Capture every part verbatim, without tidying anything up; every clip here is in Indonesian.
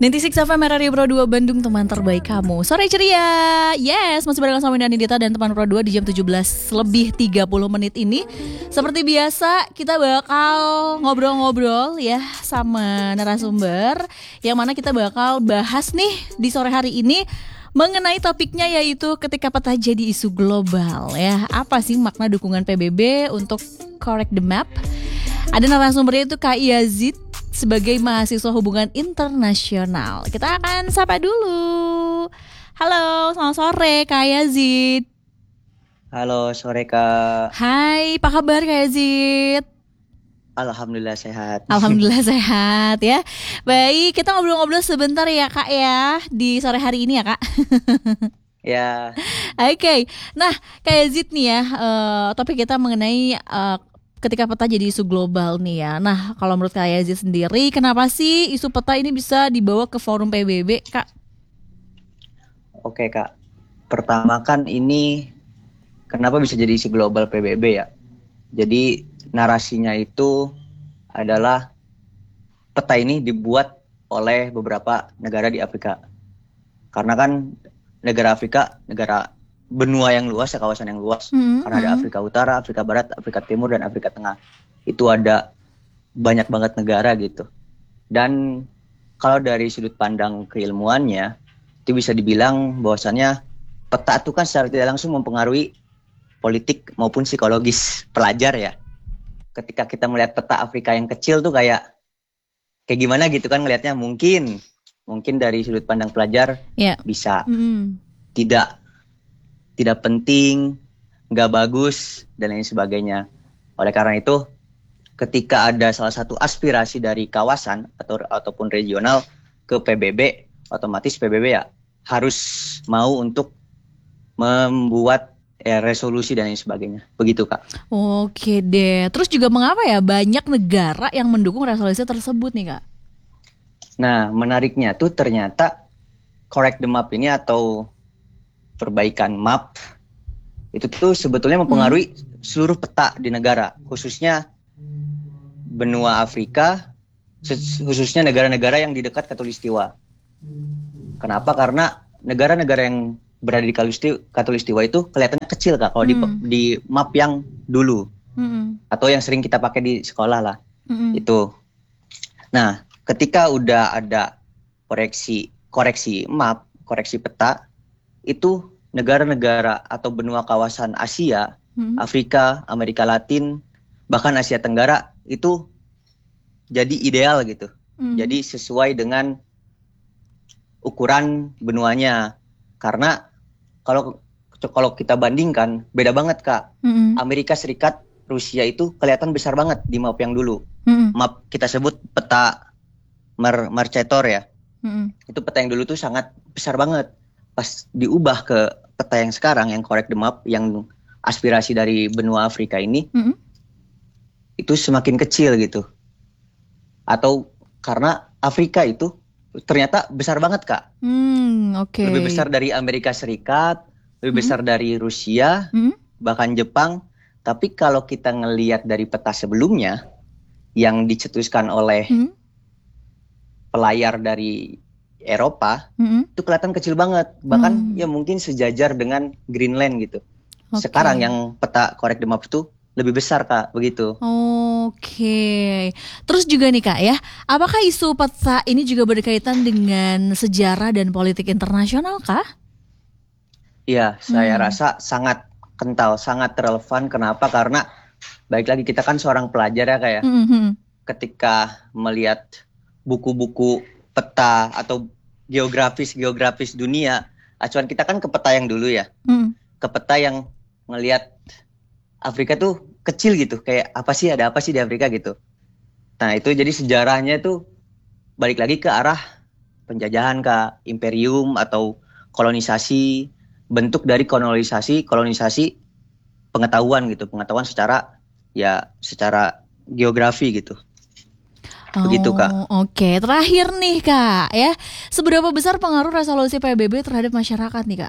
sembilan puluh enam F M Radio Pro dua Bandung, teman terbaik kamu. Sore ceria. Yes, masih bareng sama Dani Dita dan teman Pro dua di jam tujuh belas lebih tiga puluh menit ini. Seperti biasa, kita bakal ngobrol-ngobrol ya sama narasumber, yang mana kita bakal bahas nih di sore hari ini mengenai topiknya, yaitu ketika peta jadi isu global ya. Apa sih makna dukungan P B B untuk Correct the Map? Ada narasumbernya itu Kak Yazid sebagai mahasiswa hubungan internasional. Kita akan sapa dulu. Halo, selamat sore Kak Yazid. Halo, sore Kak. Hai, apa kabar Kak Yazid? Alhamdulillah sehat. Alhamdulillah sehat ya. Baik, kita ngobrol-ngobrol sebentar ya Kak ya, di sore hari ini ya Kak. Ya. Oke, okay. Nah Kak Yazid nih ya, uh, topik kita mengenai uh, ketika peta jadi isu global nih ya. Nah, kalau menurut Kak Yazid sendiri, kenapa sih isu peta ini bisa dibawa ke forum P B B, Kak? Oke, Kak. Pertama kan ini kenapa bisa jadi isu global P B B ya? Jadi narasinya itu adalah peta ini dibuat oleh beberapa negara di Afrika. Karena kan negara Afrika, negara benua yang luas ya, kawasan yang luas, hmm, karena ada hmm. Afrika Utara, Afrika Barat, Afrika Timur, dan Afrika Tengah. Itu ada banyak banget negara gitu. Dan kalau dari sudut pandang keilmuannya, itu bisa dibilang bahwasannya peta itu kan secara tidak langsung mempengaruhi politik maupun psikologis pelajar ya. Ketika kita melihat peta Afrika yang kecil tuh kayak kayak gimana gitu kan ngelihatnya, mungkin mungkin dari sudut pandang pelajar yeah. bisa hmm. tidak tidak penting, nggak bagus, dan lain sebagainya. Oleh karena itu, ketika ada salah satu aspirasi dari kawasan atau ataupun regional ke P B B, otomatis P B B ya harus mau untuk membuat ya, resolusi dan lain sebagainya. Begitu, Kak. Oke deh. Terus juga mengapa ya banyak negara yang mendukung resolusi tersebut nih, Kak? Nah, menariknya tuh ternyata Correct the Map ini atau perbaikan map itu tuh sebetulnya mempengaruhi hmm. seluruh peta di negara, khususnya benua Afrika, khususnya negara-negara yang di dekat Khatulistiwa. Kenapa? Karena negara-negara yang berada di Khatulistiwa itu kelihatannya kecil Kak, kalau hmm. di, di map yang dulu hmm. atau yang sering kita pakai di sekolah lah hmm. itu. Nah, ketika udah ada koreksi koreksi map, koreksi peta, itu negara-negara atau benua kawasan Asia, hmm. Afrika, Amerika Latin, bahkan Asia Tenggara itu jadi ideal gitu. Hmm. Jadi sesuai dengan ukuran benuanya. Karena kalau kalau kita bandingkan beda banget Kak. Hmm. Amerika Serikat, Rusia itu kelihatan besar banget di map yang dulu. Hmm. Map kita sebut peta Mer- Mercator ya. Hmm. Itu peta yang dulu tuh sangat besar banget. Pas diubah ke peta yang sekarang, yang Correct the Map, yang aspirasi dari benua Afrika ini, mm-hmm. itu semakin kecil gitu. Atau karena Afrika itu ternyata besar banget Kak. Mm, okay. Lebih besar dari Amerika Serikat, lebih mm-hmm. besar dari Rusia, mm-hmm. bahkan Jepang. Tapi kalau kita ngelihat dari peta sebelumnya, yang dicetuskan oleh mm-hmm. pelayar dari Eropa, mm-hmm. itu kelihatan kecil banget, bahkan mm. ya mungkin sejajar dengan Greenland gitu. Okay. Sekarang yang peta Correct the Map itu lebih besar Kak, begitu. Oke. Okay. Terus juga nih Kak ya, apakah isu peta ini juga berkaitan dengan sejarah dan politik internasional kah? Iya, saya mm. rasa sangat kental, sangat relevan. Kenapa? Karena baik lagi kita kan seorang pelajar ya Kak ya. Mm-hmm. Ketika melihat buku-buku peta atau geografis-geografis dunia, acuan kita kan ke peta yang dulu ya. Hmm. Ke peta yang ngelihat Afrika tuh kecil gitu, kayak apa sih, ada apa sih di Afrika gitu. Nah itu jadi sejarahnya tuh balik lagi ke arah penjajahan Kak, imperium atau kolonisasi, bentuk dari kolonisasi, kolonisasi pengetahuan gitu, pengetahuan secara ya secara geografi gitu. Begitu Kak. Oh, oke, okay. Terakhir nih Kak ya, seberapa besar pengaruh resolusi P B B terhadap masyarakat nih Kak?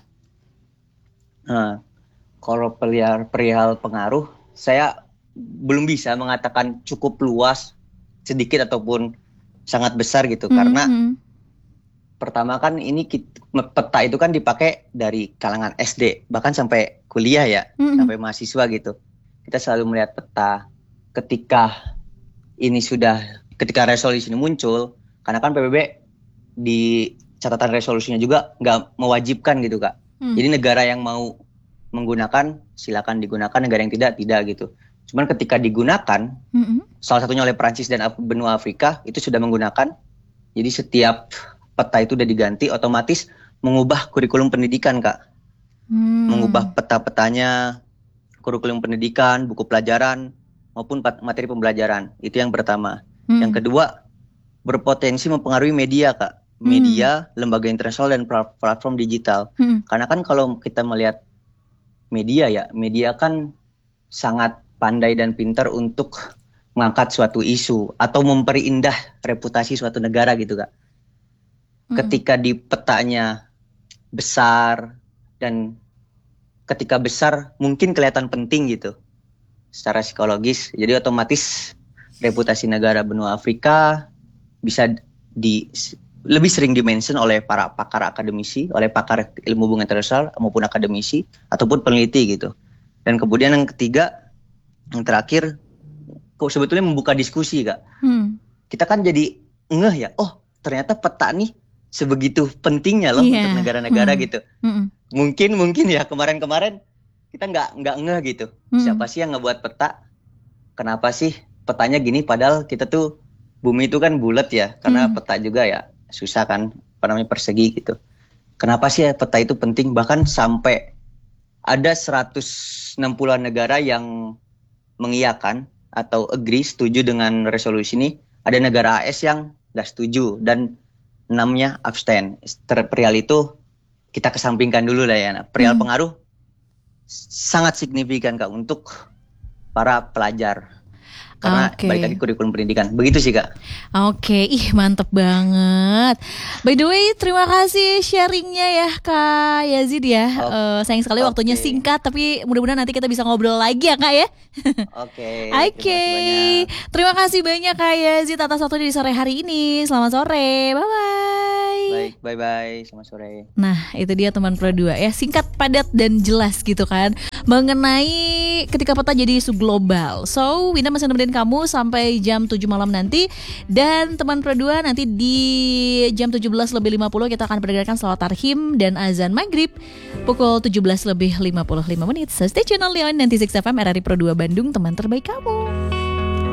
Nah, kalau perihal, perihal pengaruh, saya belum bisa mengatakan cukup luas, sedikit ataupun sangat besar gitu, mm-hmm. karena pertama kan ini kit- peta itu kan dipakai dari kalangan S D bahkan sampai kuliah ya, Mm-mm. sampai mahasiswa gitu. Kita selalu melihat peta. Ketika ini sudah, ketika resolusi ini muncul, karena kan P B B di catatan resolusinya juga nggak mewajibkan gitu Kak. Hmm. Jadi negara yang mau menggunakan silakan digunakan, negara yang tidak tidak gitu. Cuman ketika digunakan, Mm-mm. salah satunya oleh Prancis dan Af- benua Afrika itu sudah menggunakan. Jadi setiap peta itu udah diganti, otomatis mengubah kurikulum pendidikan Kak. Hmm. Mengubah peta-petanya, kurikulum pendidikan, buku pelajaran maupun pat- materi pembelajaran. Itu yang pertama. Hmm. Yang kedua, berpotensi mempengaruhi media Kak. Media, lembaga internasional dan pla- platform digital. Hmm. Karena kan kalau kita melihat media ya, media kan sangat pandai dan pintar untuk mengangkat suatu isu atau memperindah reputasi suatu negara gitu Kak. Hmm. Ketika di petanya besar dan ketika besar mungkin kelihatan penting gitu secara psikologis, jadi otomatis reputasi negara benua Afrika bisa di lebih sering dimention oleh para pakar akademisi, oleh pakar ilmu hubungan internasional maupun akademisi ataupun peneliti gitu. Dan kemudian yang ketiga, yang terakhir, kok sebetulnya membuka diskusi Kak. Hmm. Kita kan jadi ngeh ya, oh ternyata peta nih sebegitu pentingnya loh Iya. untuk negara-negara Hmm. gitu. Mm-mm. Mungkin mungkin ya kemarin-kemarin kita nggak nggak ngeh gitu. Hmm. Siapa sih yang ngebuat peta? Kenapa sih petanya gini? Padahal kita tuh bumi itu kan bulat ya, karena Hmm. peta juga ya susah kan, apa namanya persegi gitu. Kenapa sih ya peta itu penting? Bahkan sampai ada seratus enam puluh negara yang mengiyakan atau agree setuju dengan resolusi ini. Ada negara A S yang nggak setuju dan enamnya abstain. Ter- Perihal itu kita kesampingkan dulu lah ya. Nah, perihal Hmm. pengaruh sangat signifikan Kak untuk para pelajar. Karena Oke. balik lagi kurikulum pendidikan. Begitu sih Kak. Oke, ih mantep banget. By the way, terima kasih sharingnya ya Kak Yazid ya. Oke. Eh, sayang sekali waktunya Oke. singkat, tapi mudah-mudahan nanti kita bisa ngobrol lagi ya Kak ya. Oke. Oke, Terima kasih banyak. terima kasih banyak Kak Yazid atas waktunya di sore hari ini. Selamat sore, bye-bye. Baik, bye-bye. Selamat sore. Nah, itu dia teman Pro dua ya, singkat, padat, dan jelas gitu kan, mengenai ketika peta jadi isu global. So, Winda masih nemenin kamu sampai jam tujuh malam nanti. Dan teman Pro dua nanti di jam tujuh belas lebih lima puluh kita akan mendengarkan salawat tarhim dan azan maghrib pukul tujuh belas lebih lima puluh lima menit. So, stay tune only on sembilan puluh enam F M R R I Pro dua Bandung, teman terbaik kamu.